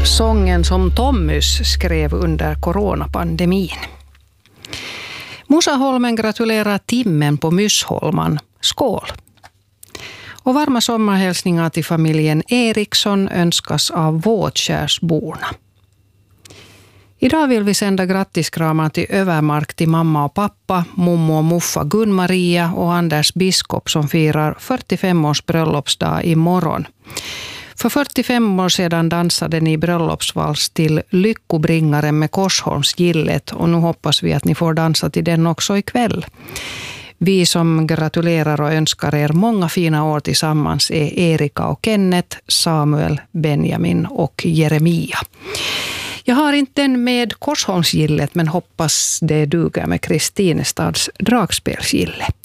Sången som Tommys skrev under coronapandemin. Musa Holmen gratulerar Timmen på Myssholman. Skål! Och varma sommarhälsningar till familjen Eriksson önskas av Våtskärsborna. Idag vill vi sända grattiskramar till Övermark till mamma och pappa, mommo och muffa Gun-Maria och Anders Biskop som firar 45-års bröllopsdag imorgon. För 45 år sedan dansade ni bröllopsvals till Lyckobringaren med Korsholmsgillet och nu hoppas vi att ni får dansa till den också ikväll. Vi som gratulerar och önskar er många fina år tillsammans är Erika och Kenneth, Samuel, Benjamin och Jeremia. Jag har inte den med Korsholmsgillet men hoppas det duger med Kristinestads dragspelsgille.